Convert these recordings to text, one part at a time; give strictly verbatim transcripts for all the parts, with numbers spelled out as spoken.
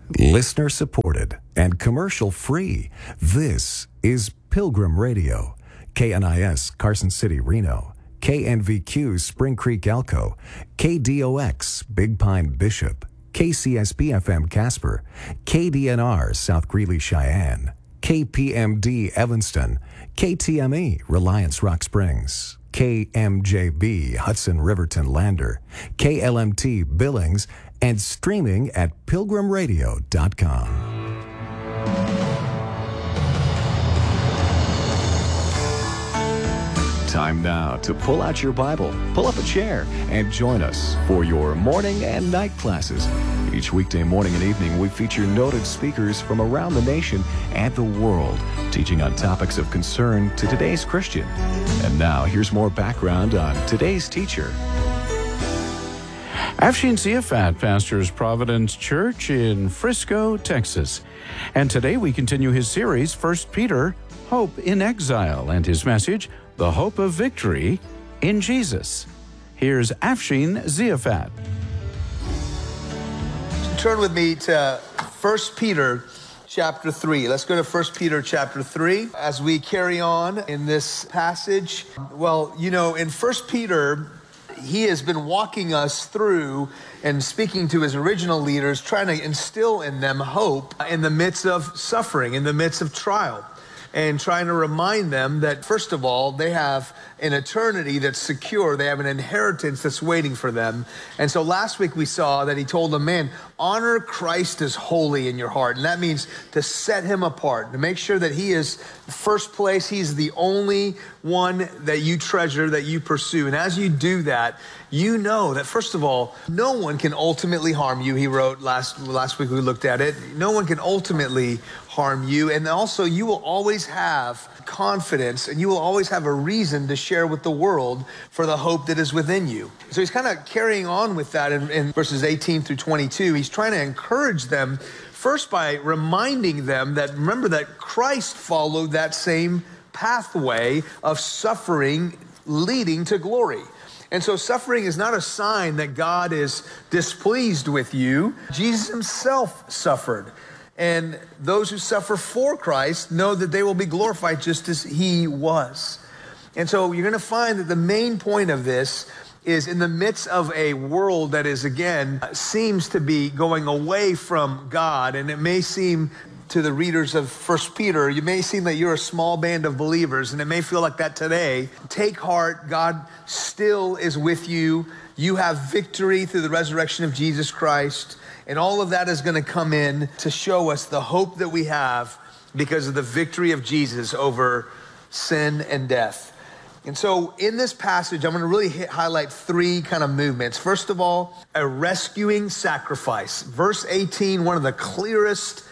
Listener supported and commercial free. This is Pilgrim Radio. K N I S Carson City, Reno. K N V Q Spring Creek, Elko. K D O X Big Pine, Bishop. K C S P F M Casper. K D N R South Greeley, Cheyenne. K P M D Evanston. K T M E Reliance Rock Springs. K M J B Hudson Riverton Lander. K L M T Billings. And streaming at pilgrim radio dot com. Time now to pull out your Bible, pull up a chair, and join us for your morning and night classes. Each weekday morning and evening, we feature noted speakers from around the nation and the world, teaching on topics of concern to today's Christian. And now, here's more background on today's teacher. Afshin Ziafat pastors Providence Church in Frisco, Texas. And today we continue his series, First Peter, Hope in Exile, and his message, The Hope of Victory in Jesus. Here's Afshin Ziafat. Turn with me to First Peter chapter three. Let's go to First Peter chapter three as we carry on in this passage. Well, you know, in First Peter, he has been walking us through and speaking to his original leaders, trying to instill in them hope in the midst of suffering, in the midst of trial, and trying to remind them that, first of all, they have an eternity that's secure. They have an inheritance that's waiting for them. And so last week we saw that he told them, man, honor Christ as holy in your heart. And that means to set him apart, to make sure that he is first place. He's the only one that you treasure, that you pursue. And as you do that, you know that, first of all, no one can ultimately harm you. He wrote last, last week we looked at it. No one can ultimately harm you. And also you will always have confidence and you will always have a reason to share with the world for the hope that is within you. So he's kind of carrying on with that in, in verses eighteen through twenty-two. He's trying to encourage them first by reminding them that, remember that Christ followed that same pathway of suffering leading to glory. And so suffering is not a sign that God is displeased with you. Jesus himself suffered. And those who suffer for Christ know that they will be glorified just as he was. And so you're going to find that the main point of this is in the midst of a world that is, again, seems to be going away from God. And it may seem to the readers of First Peter, you may seem that you're a small band of believers, and it may feel like that today. Take heart. God still is with you. You have victory through the resurrection of Jesus Christ. And all of that is going to come in to show us the hope that we have because of the victory of Jesus over sin and death. And so in this passage, I'm going to really hit, highlight three kind of movements. First of all, a rescuing sacrifice. Verse eighteen, one of the clearest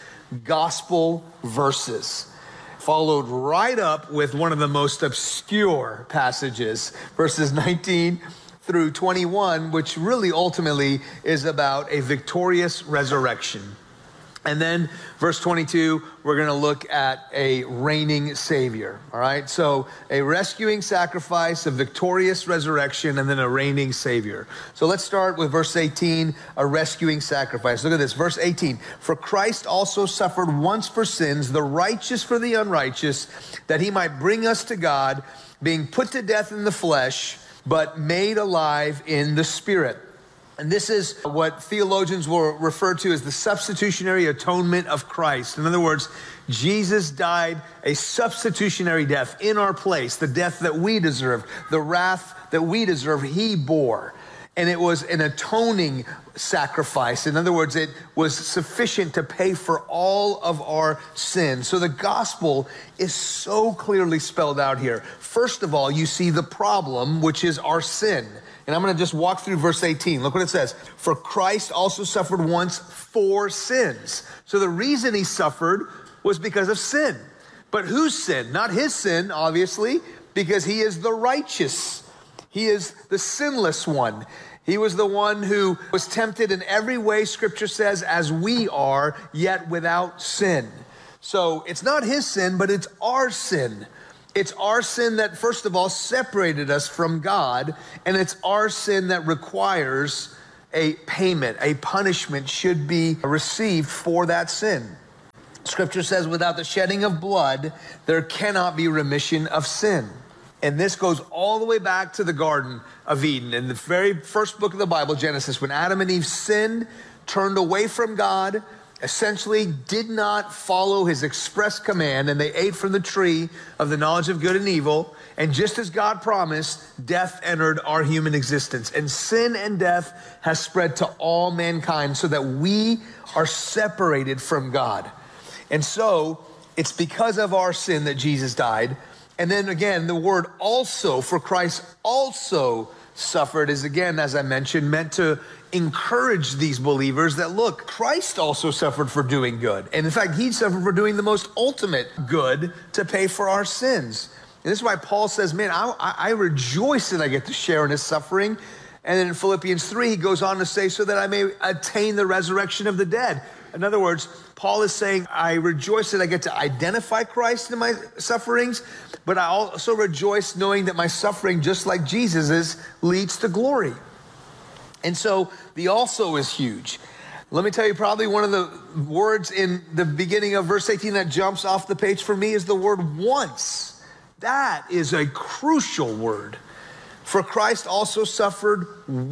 gospel verses, followed right up with one of the most obscure passages, verses nineteen through twenty-one, which really ultimately is about a victorious resurrection. And then verse twenty-two, we're going to look at a reigning Savior. All right. So a rescuing sacrifice, a victorious resurrection, and then a reigning Savior. So let's start with verse eighteen, a rescuing sacrifice. Look at this. Verse eighteen, for Christ also suffered once for sins, the righteous for the unrighteous, that he might bring us to God, being put to death in the flesh, but made alive in the Spirit. And this is what theologians will refer to as the substitutionary atonement of Christ. In other words, Jesus died a substitutionary death in our place, the death that we deserved, the wrath that we deserve, he bore. And it was an atoning sacrifice. In other words, it was sufficient to pay for all of our sins. So the gospel is so clearly spelled out here. First of all, you see the problem, which is our sin. And I'm going to just walk through verse eighteen. Look what it says. For Christ also suffered once for sins. So the reason he suffered was because of sin. But whose sin? Not his sin, obviously, because he is the righteous. He is the sinless one. He was the one who was tempted in every way, Scripture says, as we are, yet without sin. So it's not his sin, but it's our sin. It's our sin that, first of all, separated us from God, and it's our sin that requires a payment, a punishment should be received for that sin. Scripture says, without the shedding of blood, there cannot be remission of sin. And this goes all the way back to the Garden of Eden. In the very first book of the Bible, Genesis, when Adam and Eve sinned, turned away from God, essentially did not follow his express command, and they ate from the tree of the knowledge of good and evil. And just as God promised, death entered our human existence. And sin and death has spread to all mankind so that we are separated from God. And so it's because of our sin that Jesus died. And then again, the word also, for Christ also suffered, is again, as I mentioned, meant to encourage these believers that, look, Christ also suffered for doing good. And in fact, he suffered for doing the most ultimate good to pay for our sins. And this is why Paul says, man, I, I rejoice that I get to share in his suffering. And then in Philippians three, he goes on to say, so that I may attain the resurrection of the dead. In other words, Paul is saying, I rejoice that I get to identify Christ in my sufferings, but I also rejoice knowing that my suffering, just like Jesus's, leads to glory. And so the also is huge. Let me tell you, probably one of the words in the beginning of verse eighteen that jumps off the page for me is the word once. That is a crucial word. For Christ also suffered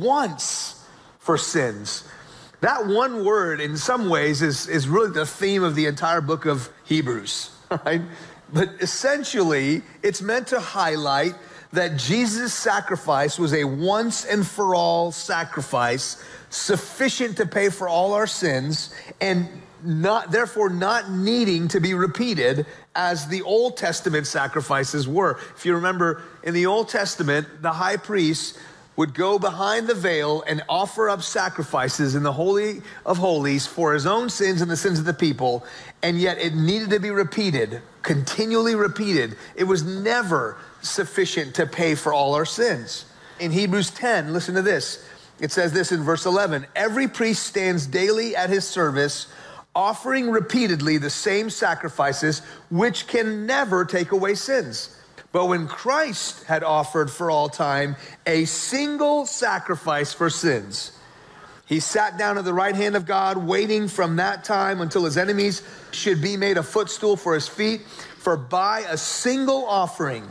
once for sins. That one word, in some ways, is, is really the theme of the entire book of Hebrews, right? But essentially, it's meant to highlight that Jesus' sacrifice was a once and for all sacrifice, sufficient to pay for all our sins, and not, therefore not needing to be repeated as the Old Testament sacrifices were. If you remember, in the Old Testament, the high priest would go behind the veil and offer up sacrifices in the Holy of Holies for his own sins and the sins of the people, and yet it needed to be repeated, continually repeated. It was never sufficient to pay for all our sins. In Hebrews ten, listen to this. It says this in verse eleven, every priest stands daily at his service, offering repeatedly the same sacrifices, which can never take away sins. But when Christ had offered for all time a single sacrifice for sins, he sat down at the right hand of God, waiting from that time until his enemies should be made a footstool for his feet. For by a single offering,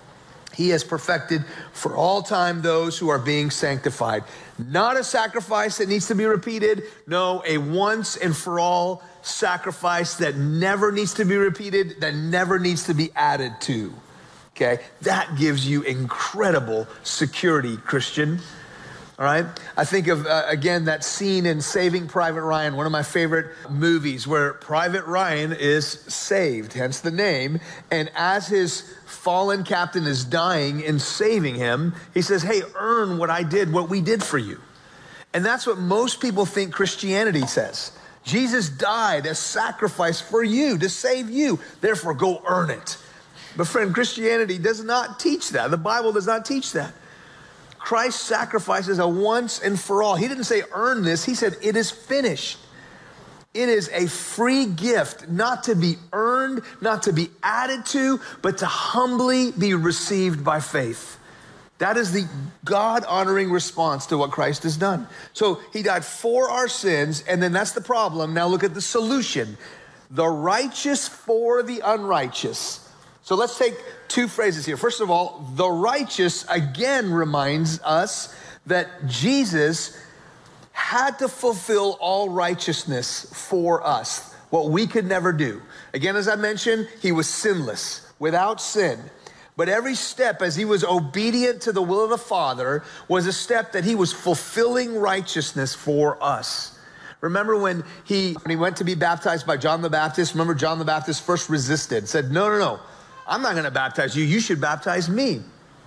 he has perfected for all time those who are being sanctified. Not a sacrifice that needs to be repeated. No, a once and for all sacrifice that never needs to be repeated, that never needs to be added to. Okay, that gives you incredible security, Christian. All right, I think of, uh, again, that scene in Saving Private Ryan, one of my favorite movies, where Private Ryan is saved, hence the name. And as his fallen captain is dying and saving him, he says, hey, earn what I did, what we did for you. And that's what most people think Christianity says. Jesus died as sacrifice for you, to save you. Therefore, go earn it. But friend, Christianity does not teach that. The Bible does not teach that. Christ's sacrifice is a once and for all. He didn't say earn this. He said it is finished. It is a free gift, not to be earned, not to be added to, but to humbly be received by faith. That is the God-honoring response to what Christ has done. So he died for our sins, and then that's the problem. Now look at the solution. The righteous for the unrighteous. So let's take two phrases here. First of all, the righteous again reminds us that Jesus had to fulfill all righteousness for us, what we could never do. Again, as I mentioned, he was sinless, without sin. But every step as he was obedient to the will of the Father was a step that he was fulfilling righteousness for us. Remember when he, when he went to be baptized by John the Baptist, remember John the Baptist first resisted, said, no, no, no. I'm not going to baptize you. You should baptize me.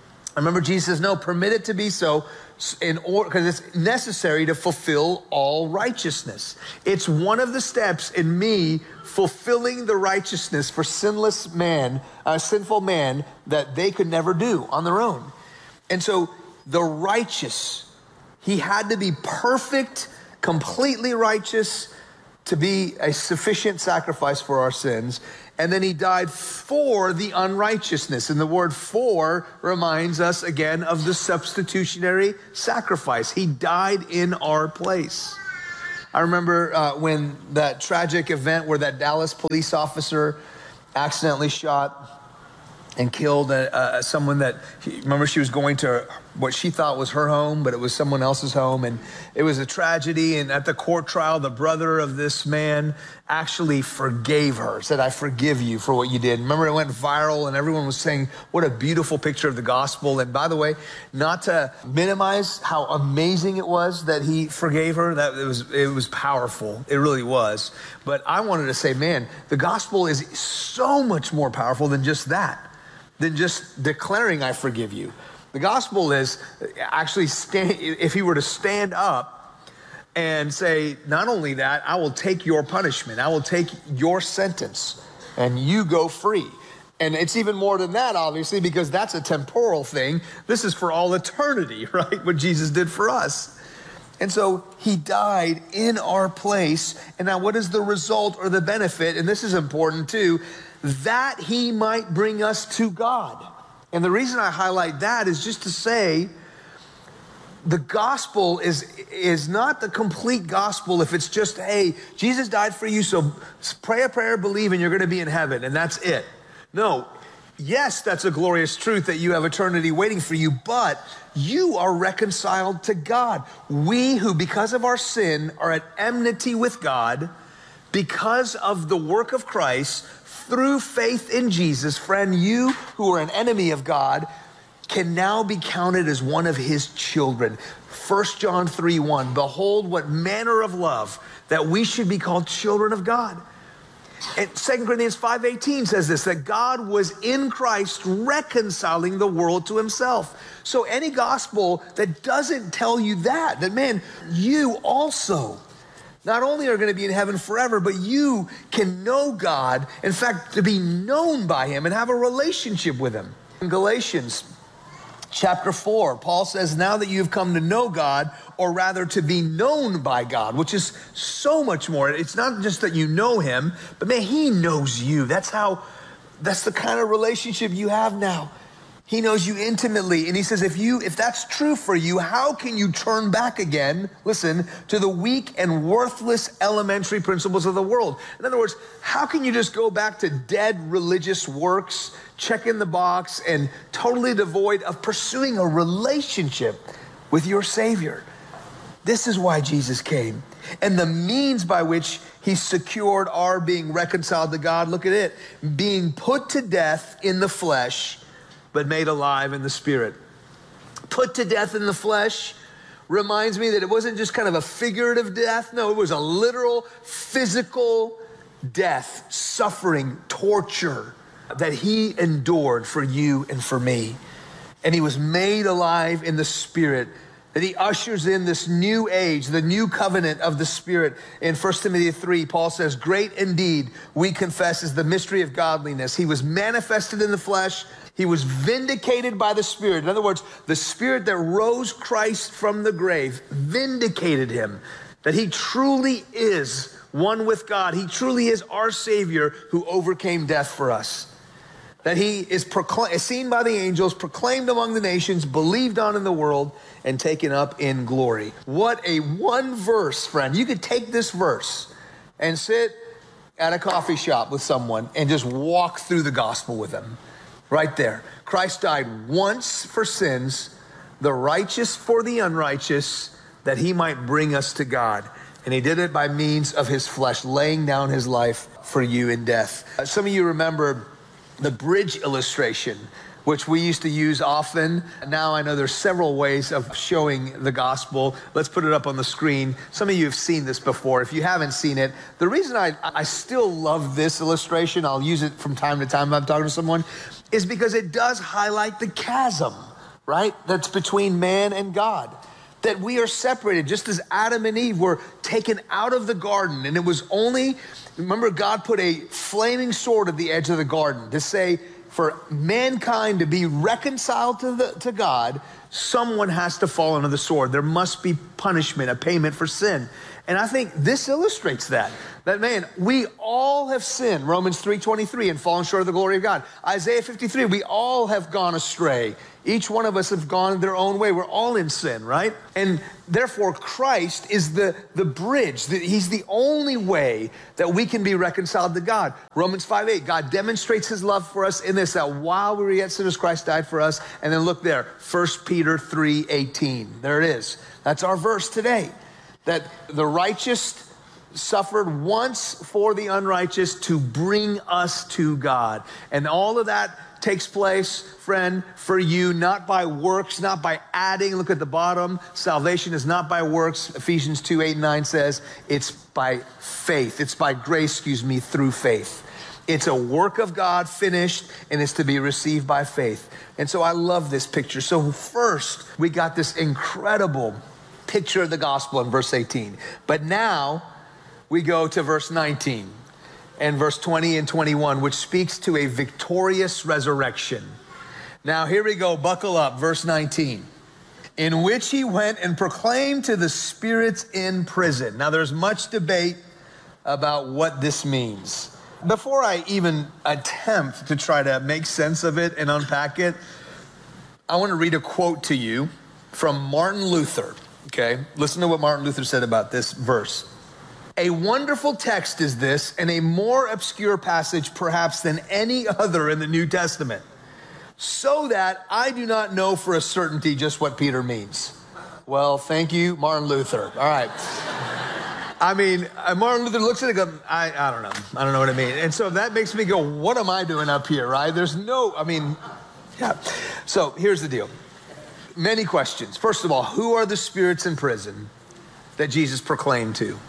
I remember Jesus says, no, permit it to be so, in order, because it's necessary to fulfill all righteousness. It's one of the steps in me fulfilling the righteousness for sinless man, uh, sinful man, that they could never do on their own. And so the righteous, he had to be perfect, completely righteous, to be a sufficient sacrifice for our sins. And then he died for the unrighteousness. And the word for reminds us again of the substitutionary sacrifice. He died in our place. I remember uh, when that tragic event where that Dallas police officer accidentally shot and killed a, uh, someone that, remember she was going to what she thought was her home, but it was someone else's home. And it was a tragedy. And at the court trial, the brother of this man actually forgave her, said, I forgive you for what you did. Remember, it went viral and everyone was saying, what a beautiful picture of the gospel. And by the way, not to minimize how amazing it was that he forgave her, that it was, it was powerful. It really was. But I wanted to say, man, the gospel is so much more powerful than just that, than just declaring I forgive you. The gospel is actually, stand, if he were to stand up and say, not only that, I will take your punishment, I will take your sentence, and you go free. And it's even more than that, obviously, because that's a temporal thing. This is for all eternity, right? What Jesus did for us. And so he died in our place. And now what is the result or the benefit? And this is important too, that he might bring us to God. And the reason I highlight that is just to say the gospel is, is not the complete gospel if it's just, hey, Jesus died for you, so pray a prayer, believe, and you're going to be in heaven, and that's it. No, yes, that's a glorious truth that you have eternity waiting for you, but you are reconciled to God. We who, because of our sin, are at enmity with God, because of the work of Christ, through faith in Jesus, friend, you who are an enemy of God can now be counted as one of his children. First John three one, behold what manner of love that we should be called children of God. And Second Corinthians five eighteen says this, that God was in Christ reconciling the world to himself. So any gospel that doesn't tell you that, that man, you also not only are going to be in heaven forever, but you can know God, in fact, to be known by him and have a relationship with him. In Galatians chapter four, Paul says, now that you've come to know God, or rather to be known by God, which is so much more. It's not just that you know him, but man, he knows you. That's how, that's the kind of relationship you have now. He knows you intimately. And he says, if you, if that's true for you, how can you turn back again, listen, to the weak and worthless elementary principles of the world? In other words, how can you just go back to dead religious works, check in the box, and totally devoid of pursuing a relationship with your Savior? This is why Jesus came. And the means by which he secured our being reconciled to God, look at it, being put to death in the flesh, but made alive in the spirit. Put to death in the flesh reminds me that it wasn't just kind of a figurative death. No, it was a literal, physical death, suffering, torture that he endured for you and for me. And he was made alive in the spirit, that he ushers in this new age, the new covenant of the Spirit. In First Timothy three, Paul says, great indeed, we confess, is the mystery of godliness. He was manifested in the flesh. He was vindicated by the Spirit. In other words, the Spirit that rose Christ from the grave vindicated him, that he truly is one with God. He truly is our Savior who overcame death for us. That he is proclaimed, seen by the angels, proclaimed among the nations, believed on in the world, and taken up in glory. What a one verse, friend. You could take this verse and sit at a coffee shop with someone and just walk through the gospel with them. Right there. Christ died once for sins, the righteous for the unrighteous, that he might bring us to God. And he did it by means of his flesh, laying down his life for you in death. Uh, some of you remember the bridge illustration, which we used to use often. Now I know there's several ways of showing the gospel. Let's put it up on the screen. Some of you have seen this before. If you haven't seen it, the reason I, I still love this illustration, I'll use it from time to time when I'm talking to someone, is because it does highlight the chasm, right? That's between man and God. That we are separated, just as Adam and Eve were taken out of the garden. And it was only, remember, God put a flaming sword at the edge of the garden to say, for mankind to be reconciled to, the, to God, someone has to fall under the sword. There must be punishment, a payment for sin. And I think this illustrates that. That, man, we all have sinned, Romans three twenty-three, and fallen short of the glory of God. Isaiah fifty-three, we all have gone astray. Each one of us have gone their own way. We're all in sin, right? And therefore, Christ is the, the bridge. He's the only way that we can be reconciled to God. Romans five eight, God demonstrates his love for us in this, that while we were yet sinners, Christ died for us. And then look there, First Peter three eighteen. There it is. That's our verse today. That the righteous suffered once for the unrighteous to bring us to God. And all of that takes place, friend, for you, not by works, not by adding. Look at the bottom. Salvation is not by works. Ephesians two, eight, and nine says it's by faith. It's by grace, excuse me, through faith. It's a work of God finished, and it's to be received by faith. And so I love this picture. So first, we got this incredible picture of the gospel in verse eighteen. But now we go to verse nineteen and verse twenty and twenty-one, which speaks to a victorious resurrection. Now here we go, buckle up, verse nineteen. In which he went and proclaimed to the spirits in prison. Now there's much debate about what this means. Before I even attempt to try to make sense of it and unpack it, I want to read a quote to you from Martin Luther. Okay, listen to what Martin Luther said about this verse. A wonderful text is this, and a more obscure passage perhaps than any other in the New Testament, so that I do not know for a certainty just what Peter means. Well, thank you, Martin Luther. All right. I mean, Martin Luther looks at it and goes, I, I don't know. I don't know what I mean. And so that makes me go, what am I doing up here, right? There's no, I mean, yeah. So here's the deal. Many questions. First of all, who are the spirits in prison that Jesus proclaimed to?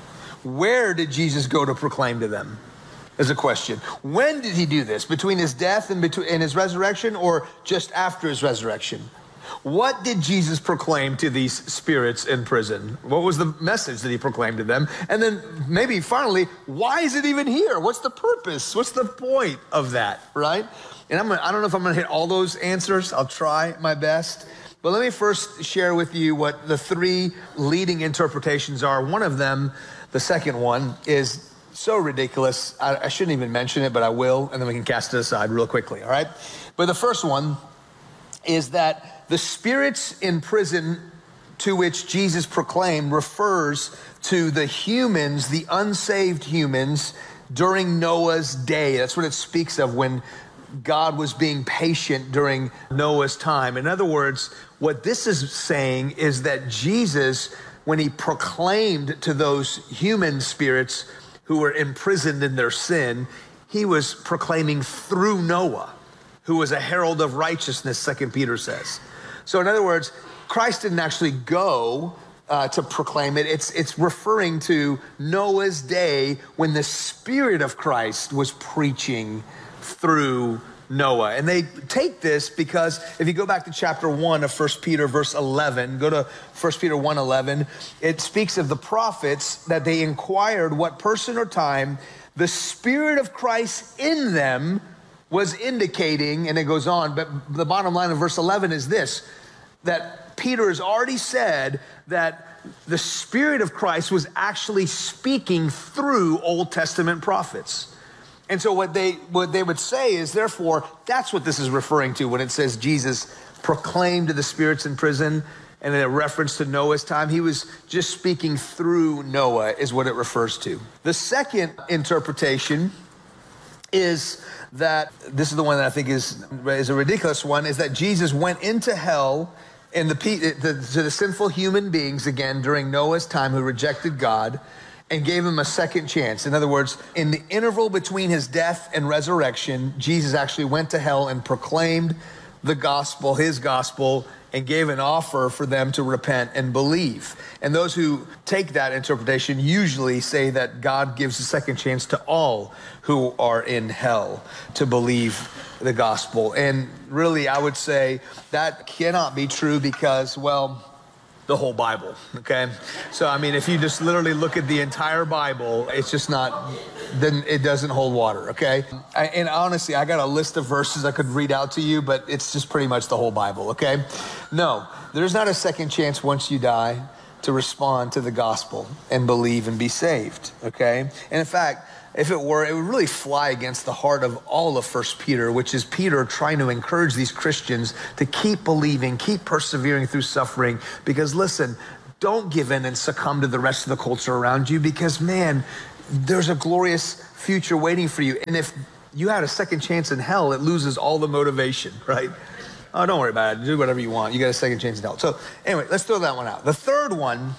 Where did Jesus go to proclaim to them? Is a question. When did he do this? Between his death and, between, and his resurrection, or just after his resurrection? What did Jesus proclaim to these spirits in prison? What was the message that he proclaimed to them? And then maybe finally, why is it even here? What's the purpose? What's the point of that, right? And I'm gonna, I don't know if I'm going to hit all those answers. I'll try my best. But let me first share with you what the three leading interpretations are. One of them, the second one, is so ridiculous. I, I shouldn't even mention it, but I will, and then we can cast it aside real quickly, all right? But the first one is that the spirits in prison to which Jesus proclaimed refers to the humans, the unsaved humans, during Noah's day. That's what it speaks of when God was being patient during Noah's time. In other words, what this is saying is that Jesus, when he proclaimed to those human spirits who were imprisoned in their sin, he was proclaiming through Noah, who was a herald of righteousness, Second Peter says. So in other words, Christ didn't actually go uh, to proclaim it. It's, it's referring to Noah's day when the Spirit of Christ was preaching through Noah. And they take this because if you go back to chapter one of First Peter, verse eleven, go to First Peter one eleven, it speaks of the prophets that they inquired what person or time the Spirit of Christ in them was indicating, and it goes on, but the bottom line of verse eleven is this, that Peter has already said that the Spirit of Christ was actually speaking through Old Testament prophets. And so what they what they would say is, therefore, that's what this is referring to when it says Jesus proclaimed to the spirits in prison, and in a reference to Noah's time, he was just speaking through Noah is what it refers to. The second interpretation is that, this is the one that I think is, is a ridiculous one, is that Jesus went into hell in the, the, to the sinful human beings again during Noah's time who rejected God, and gave him a second chance. In other words, in the interval between his death and resurrection, Jesus actually went to hell and proclaimed the gospel, his gospel, and gave an offer for them to repent and believe. And those who take that interpretation usually say that God gives a second chance to all who are in hell to believe the gospel. And really, I would say that cannot be true because, well, the whole Bible, okay? So, I mean, if you just literally look at the entire Bible, it's just not, then it doesn't hold water, okay? I, and honestly, I got a list of verses I could read out to you, but it's just pretty much the whole Bible, okay? No, there's not a second chance once you die to respond to the gospel and believe and be saved, okay? And in fact, if it were, it would really fly against the heart of all of First Peter, which is Peter trying to encourage these Christians to keep believing, keep persevering through suffering, because listen, don't give in and succumb to the rest of the culture around you, because man, there's a glorious future waiting for you. And if you had a second chance in hell, it loses all the motivation, right? Oh, don't worry about it. Do whatever you want. You got a second chance in hell. So anyway, let's throw that one out. The third one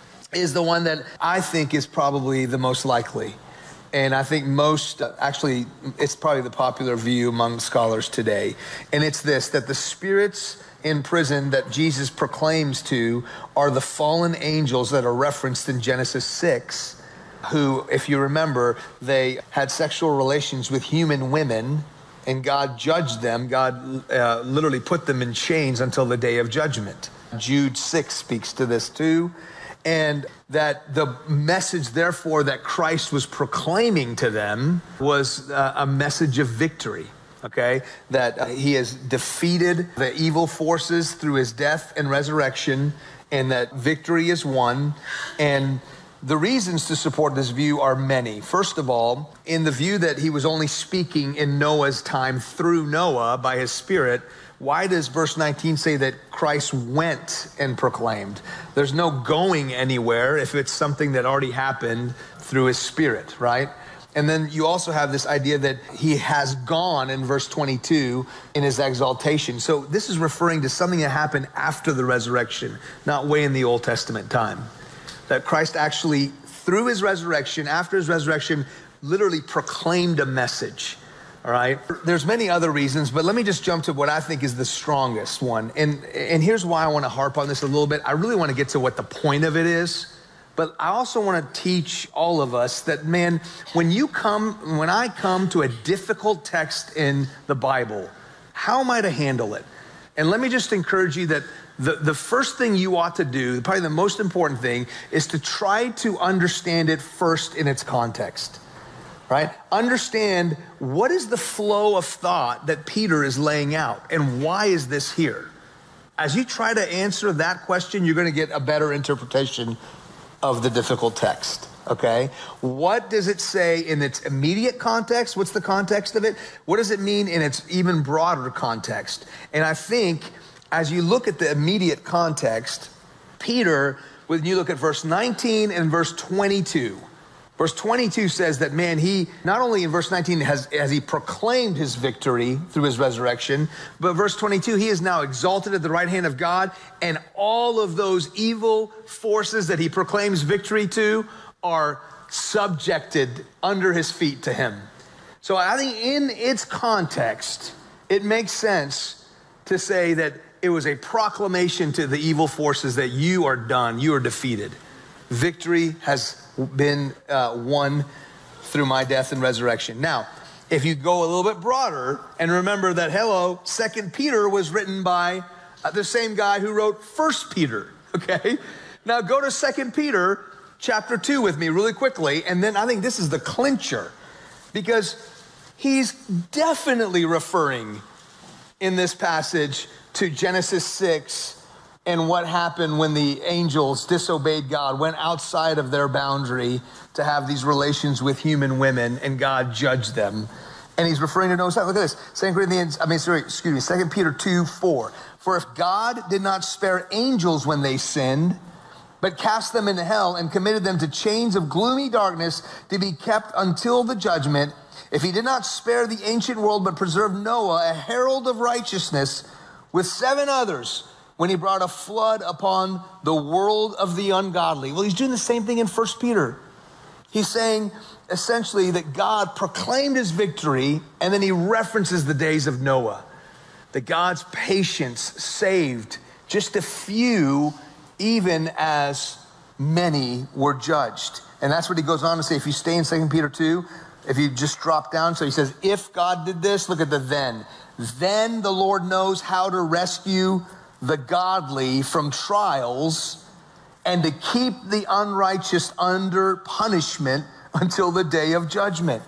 is the one that I think is probably the most likely. And I think most, uh, actually, it's probably the popular view among scholars today. And it's this, that the spirits in prison that Jesus proclaims to are the fallen angels that are referenced in Genesis six, who, if you remember, they had sexual relations with human women, and God judged them. God uh, literally put them in chains until the day of judgment. Jude six speaks to this too. And that the message, therefore, that Christ was proclaiming to them was uh, a message of victory, okay? That uh, he has defeated the evil forces through his death and resurrection, and that victory is won. And the reasons to support this view are many. First of all, in the view that he was only speaking in Noah's time through Noah by his Spirit, why does verse nineteen say that Christ went and proclaimed? There's no going anywhere if it's something that already happened through his Spirit, right? And then you also have this idea that he has gone in verse twenty-two in his exaltation. So this is referring to something that happened after the resurrection, not way in the Old Testament time. That Christ actually, through his resurrection, after his resurrection, literally proclaimed a message. All right. There's many other reasons, but let me just jump to what I think is the strongest one. And and here's why I want to harp on this a little bit. I really want to get to what the point of it is, but I also want to teach all of us that, man, when you come, when I come to a difficult text in the Bible, how am I to handle it? And let me just encourage you that the, the first thing you ought to do, probably the most important thing, is to try to understand it first in its context. Right? Understand what is the flow of thought that Peter is laying out, and why is this here? As you try to answer that question, you're going to get a better interpretation of the difficult text, okay? What does it say in its immediate context? What's the context of it? What does it mean in its even broader context? And I think as you look at the immediate context, Peter, when you look at verse nineteen and verse twenty-two, verse twenty-two says that, man, he, not only in verse nineteen has, has he proclaimed his victory through his resurrection, but verse twenty-two, he is now exalted at the right hand of God, and all of those evil forces that he proclaims victory to are subjected under his feet to him. So I think in its context, it makes sense to say that it was a proclamation to the evil forces that you are done, you are defeated. Victory has been uh, won through my death and resurrection. Now, if you go a little bit broader and remember that, hello, Second Peter was written by uh, the same guy who wrote First Peter, okay? Now go to Second Peter chapter two with me really quickly, and then I think this is the clincher, because he's definitely referring in this passage to Genesis six and what happened when the angels disobeyed God, went outside of their boundary to have these relations with human women, and God judged them. And he's referring to Noah's time. Look at this, Second Corinthians, I mean, sorry, excuse me, Second Peter two, four. For if God did not spare angels when they sinned, but cast them into hell and committed them to chains of gloomy darkness to be kept until the judgment, if he did not spare the ancient world, but preserved Noah, a herald of righteousness, with seven others, when he brought a flood upon the world of the ungodly. Well, he's doing the same thing in First Peter. He's saying essentially that God proclaimed his victory, and then he references the days of Noah. That God's patience saved just a few, even as many were judged. And that's what he goes on to say. If you stay in Second Peter two, if you just drop down, so he says, if God did this, look at the then. Then the Lord knows how to rescue the godly from trials and to keep the unrighteous under punishment until the day of judgment.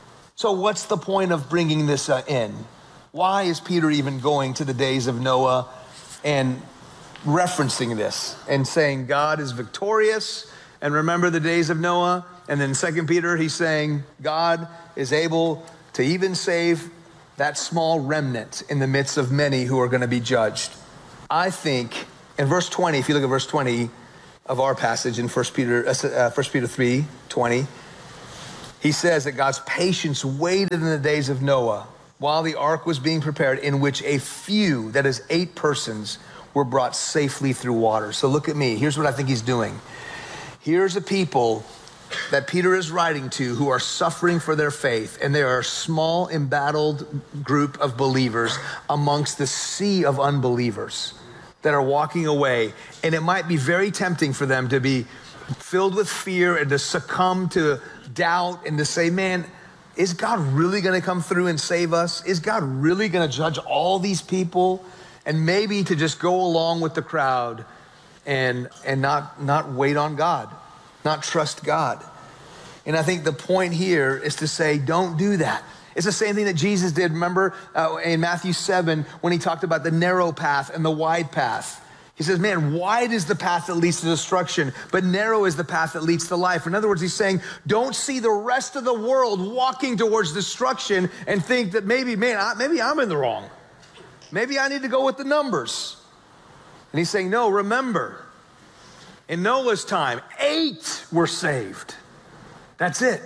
So what's the point of bringing this uh, in? Why is Peter even going to the days of Noah and referencing this and saying God is victorious, and remember the days of Noah. And then Second Peter, he's saying God is able to even save that small remnant in the midst of many who are going to be judged. I think in verse twenty, if you look at verse twenty of our passage in First Peter, uh, First Peter three twenty, he says that God's patience waited in the days of Noah while the ark was being prepared, in which a few, that is eight persons, were brought safely through water. So look at me. Here's what I think he's doing. Here's a people that Peter is writing to who are suffering for their faith, and they are a small, embattled group of believers amongst the sea of unbelievers that are walking away. And it might be very tempting for them to be filled with fear and to succumb to doubt and to say, man, is God really going to come through and save us? Is God really going to judge all these people? And maybe to just go along with the crowd and and not not wait on God, not trust God. And I think the point here is to say, don't do that. It's the same thing that Jesus did. Remember uh, in Matthew seven, when he talked about the narrow path and the wide path. He says, man, wide is the path that leads to destruction, but narrow is the path that leads to life. In other words, he's saying, don't see the rest of the world walking towards destruction and think that maybe, man, I, maybe I'm in the wrong. Maybe I need to go with the numbers. And he's saying, no, remember, in Noah's time, eight were saved. That's it.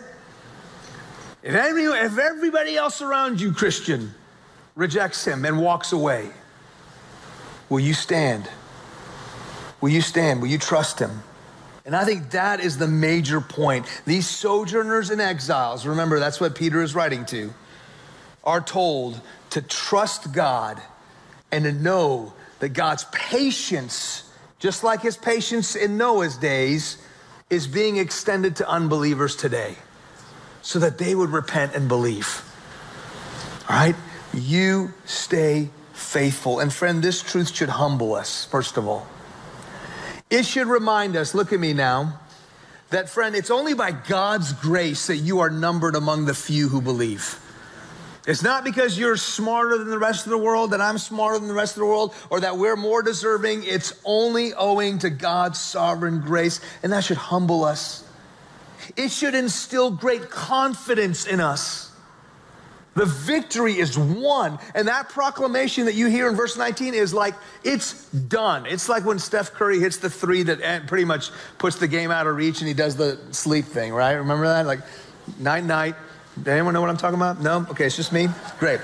If, any, if everybody else around you, Christian, rejects him and walks away, will you stand? Will you stand? Will you trust him? And I think that is the major point. These sojourners and exiles, remember that's what Peter is writing to, are told to trust God and to know that God's patience, just like his patience in Noah's days, is being extended to unbelievers today so that they would repent and believe. All right? You stay faithful. And friend, this truth should humble us, first of all. It should remind us, look at me now, that friend, it's only by God's grace that you are numbered among the few who believe. It's not because you're smarter than the rest of the world, that I'm smarter than the rest of the world, or that we're more deserving. It's only owing to God's sovereign grace, and that should humble us. It should instill great confidence in us. The victory is won, and that proclamation that you hear in verse nineteen is like, it's done. It's like when Steph Curry hits the three that pretty much puts the game out of reach, and he does the sleep thing, right? Remember that? Like, night, night. Does anyone know what I'm talking about? No? Okay, it's just me? Great.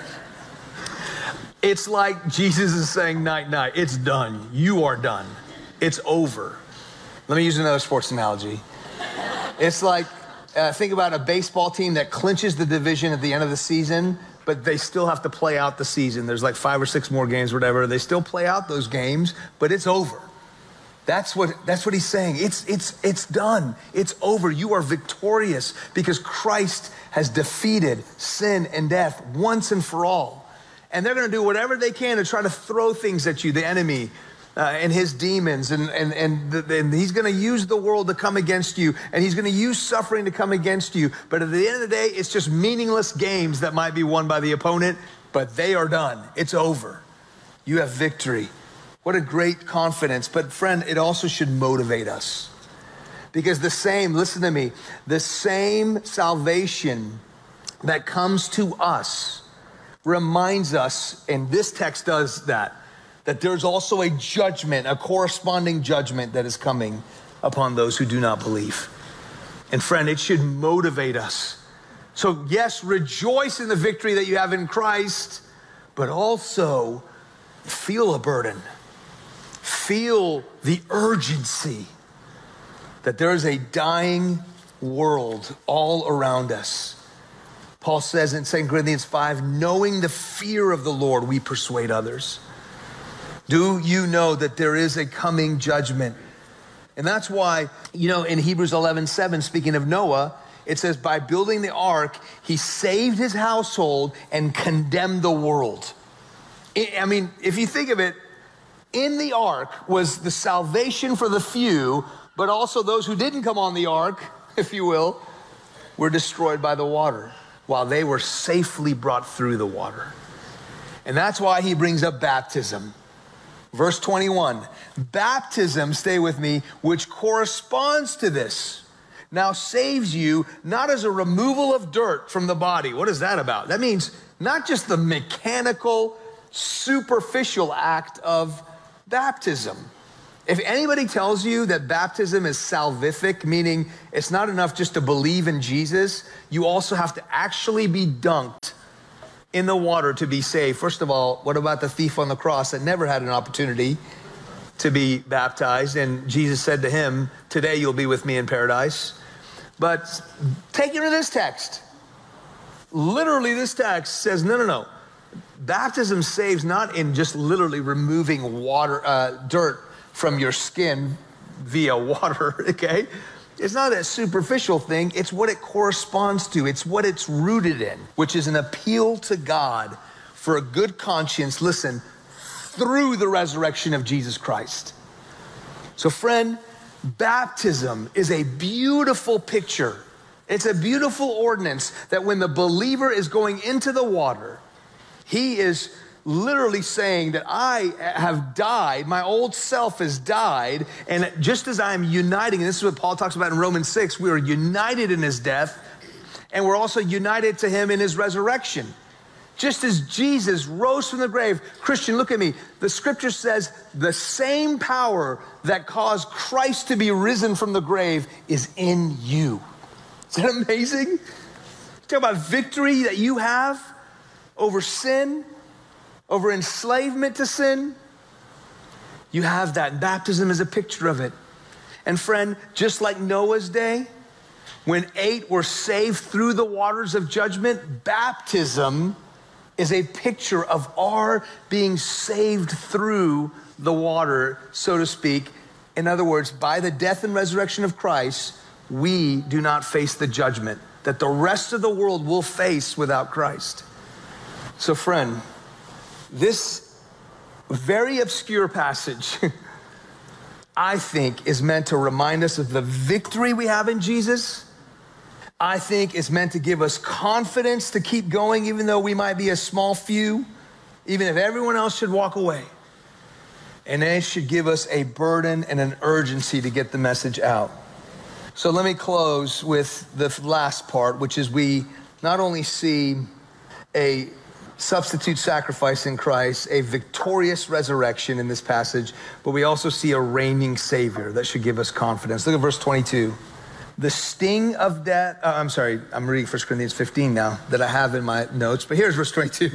It's like Jesus is saying, night, night. It's done. You are done. It's over. Let me use another sports analogy. It's like, uh, think about a baseball team that clinches the division at the end of the season, but they still have to play out the season. There's like five or six more games, whatever. They still play out those games, but it's over. That's what, that's what he's saying. It's, it's, it's done. It's over. You are victorious because Christ has defeated sin and death once and for all. And they're going to do whatever they can to try to throw things at you, the enemy uh, and his demons. And, and, and, the, and he's going to use the world to come against you. And he's going to use suffering to come against you. But at the end of the day, it's just meaningless games that might be won by the opponent, but they are done. It's over. You have victory. What a great confidence. But friend, it also should motivate us. Because the same, listen to me, the same salvation that comes to us reminds us, and this text does that, that there's also a judgment, a corresponding judgment that is coming upon those who do not believe. And friend, it should motivate us. So yes, rejoice in the victory that you have in Christ, but also feel a burden. Feel the urgency that there is a dying world all around us. Paul says in Second Corinthians five, knowing the fear of the Lord, we persuade others. Do you know that there is a coming judgment? And that's why, you know, in Hebrews eleven seven, speaking of Noah, it says, by building the ark, he saved his household and condemned the world. I mean, if you think of it, in the ark was the salvation for the few, but also those who didn't come on the ark, if you will, were destroyed by the water while they were safely brought through the water. And that's why he brings up baptism. Verse twenty-one, baptism, stay with me, which corresponds to this, now saves you not as a removal of dirt from the body. What is that about? That means not just the mechanical, superficial act of baptism. If anybody tells you that baptism is salvific, meaning it's not enough just to believe in Jesus, you also have to actually be dunked in the water to be saved. First of all, what about the thief on the cross that never had an opportunity to be baptized? And Jesus said to him, today you'll be with me in paradise. But take it to this text. Literally, this text says, no, no, no. Baptism saves not in just literally removing water, uh, dirt from your skin via water, okay? It's not that superficial thing. It's what it corresponds to. It's what it's rooted in, which is an appeal to God for a good conscience, listen, through the resurrection of Jesus Christ. So friend, baptism is a beautiful picture. It's a beautiful ordinance that when the believer is going into the water, he is literally saying that I have died, my old self has died, and just as I'm uniting, and this is what Paul talks about in Romans six, we are united in his death, and we're also united to him in his resurrection. Just as Jesus rose from the grave, Christian, look at me, the scripture says the same power that caused Christ to be risen from the grave is in you. Is that amazing? Talk about victory that you have over sin, over enslavement to sin. You have that. And baptism is a picture of it. And friend, just like Noah's day, when eight were saved through the waters of judgment, baptism is a picture of our being saved through the water, so to speak. In other words, by the death and resurrection of Christ, we do not face the judgment that the rest of the world will face without Christ. So friend, this very obscure passage, I think, is meant to remind us of the victory we have in Jesus. I think it's meant to give us confidence to keep going, even though we might be a small few, even if everyone else should walk away. And it should give us a burden and an urgency to get the message out. So let me close with the last part, which is we not only see a substitute sacrifice in Christ, a victorious resurrection in this passage, but we also see a reigning Savior that should give us confidence. Look at verse twenty-two. The sting of death, uh, I'm sorry, I'm reading First Corinthians fifteen now that I have in my notes, but here's verse twenty-two.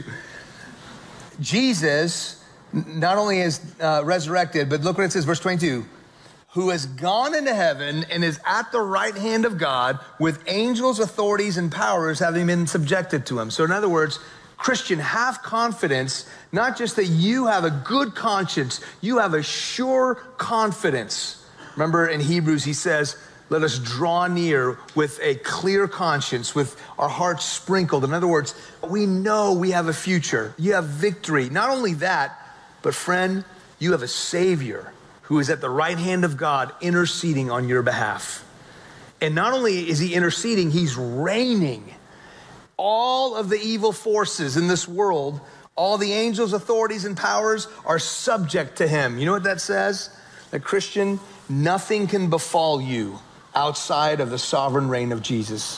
Jesus not only is uh, resurrected, but look what it says, verse twenty-two, who has gone into heaven and is at the right hand of God with angels, authorities, and powers having been subjected to him. So in other words, Christian, have confidence, not just that you have a good conscience, you have a sure confidence. Remember in Hebrews, he says, let us draw near with a clear conscience, with our hearts sprinkled. In other words, we know we have a future. You have victory. Not only that, but friend, you have a Savior who is at the right hand of God interceding on your behalf. And not only is he interceding, he's reigning. All of the evil forces in this world, all the angels, authorities, and powers are subject to him. You know what that says? That Christian, nothing can befall you outside of the sovereign reign of Jesus.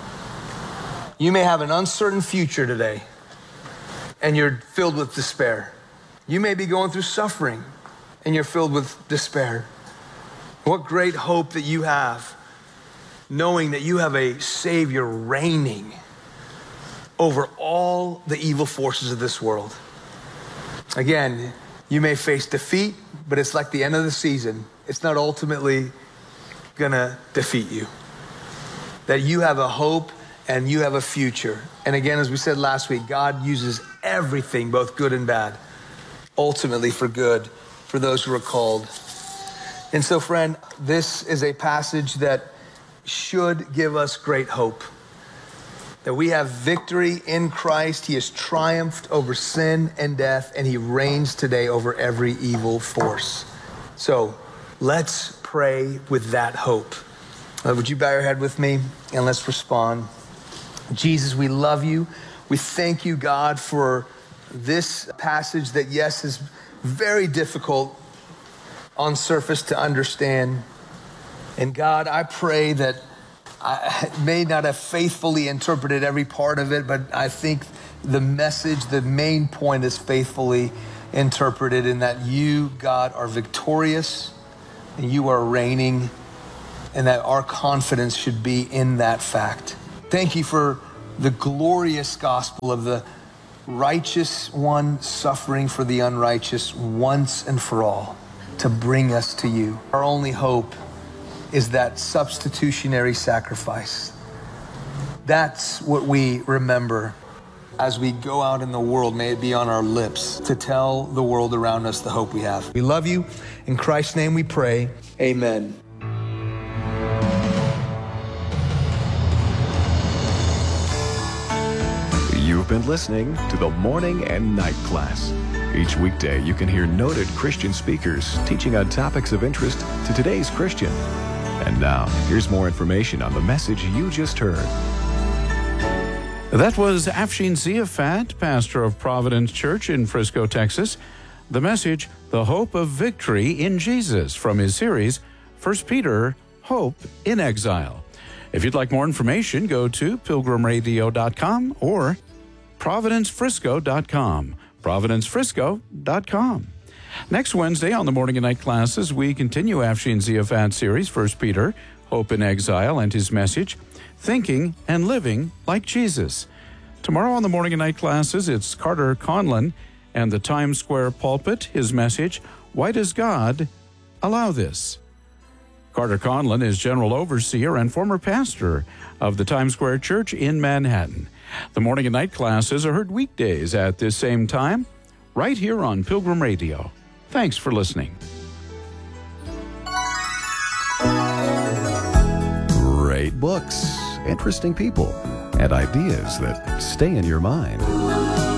You may have an uncertain future today, and you're filled with despair. You may be going through suffering, and you're filled with despair. What great hope that you have, knowing that you have a Savior reigning over all the evil forces of this world. Again, you may face defeat, but it's like the end of the season. It's not ultimately gonna defeat you. That you have a hope and you have a future. And again, as we said last week, God uses everything, both good and bad, ultimately for good, for those who are called. And so, friend, this is a passage that should give us great hope. That we have victory in Christ. He has triumphed over sin and death, and he reigns today over every evil force. So let's pray with that hope. Uh, would you bow your head with me and let's respond. Jesus, we love you. We thank you, God, for this passage that, yes, is very difficult on surface to understand. And God, I pray that I may not have faithfully interpreted every part of it, but I think the message, the main point is faithfully interpreted in that you, God, are victorious and you are reigning, and that our confidence should be in that fact. Thank you for the glorious gospel of the righteous one suffering for the unrighteous once and for all to bring us to you. Our only hope is that substitutionary sacrifice. That's what we remember as we go out in the world. May it be on our lips to tell the world around us the hope we have. We love you. In Christ's name we pray. Amen. You've been listening to the Morning and Night Class. Each weekday, you can hear noted Christian speakers teaching on topics of interest to today's Christian. And now, here's more information on the message you just heard. That was Afshin Ziafat, pastor of Providence Church in Frisco, Texas. The message, The Hope of Victory in Jesus, from his series, First Peter, Hope in Exile. If you'd like more information, go to pilgrim radio dot com or providence frisco dot com. providence frisco dot com. Next Wednesday on the Morning and Night Classes, we continue Afshin Ziafat's series, First Peter, Hope in Exile, and his message, Thinking and Living Like Jesus. Tomorrow on the Morning and Night Classes, it's Carter Conlon and the Times Square pulpit, his message, Why Does God Allow This? Carter Conlon is general overseer and former pastor of the Times Square Church in Manhattan. The Morning and Night Classes are heard weekdays at this same time, right here on Pilgrim Radio. Thanks for listening. Great books, interesting people, and ideas that stay in your mind.